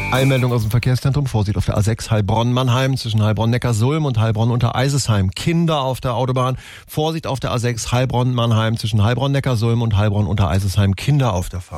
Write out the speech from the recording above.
Eilmeldung aus dem Verkehrszentrum. Vorsicht auf der A6 Heilbronn-Mannheim zwischen Heilbronn-Neckarsulm und Heilbronn-Untereisesheim. Kinder auf der Autobahn. Vorsicht auf der A6 Heilbronn-Mannheim zwischen Heilbronn-Neckarsulm und Heilbronn-Untereisesheim. Kinder auf der Fahrt.